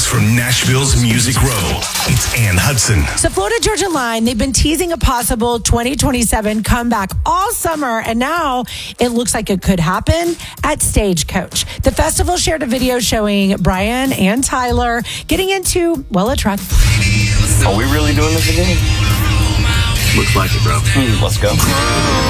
news from Nashville's Music Row. It's Ann Hudson. So Florida Georgia Line, they've been teasing a possible 2027 comeback all summer, and now it looks like it could happen at Stagecoach. The festival shared a video showing Brian and Tyler getting into, well, a truck. Are we really doing this again? Looks like it, bro. Let's go.